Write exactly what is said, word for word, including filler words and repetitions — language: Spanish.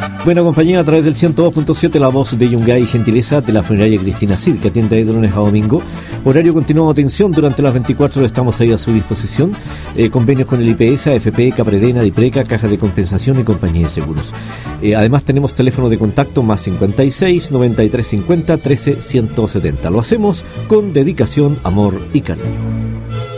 Buena compañía a través del ciento dos punto siete, la voz de Yungay y gentileza de la funeraria Cristina Cid, que atiende ahí de lunes a domingo. Horario continuado de atención durante las veinticuatro horas, estamos ahí a su disposición. Eh, convenios con el I P S, A F P, Capredena, Dipreca, Caja de Compensación y compañía de seguros. Eh, además tenemos teléfono de contacto más cincuenta y seis, noventa y tres cincuenta, trece ciento setenta. Lo hacemos con dedicación, amor y cariño.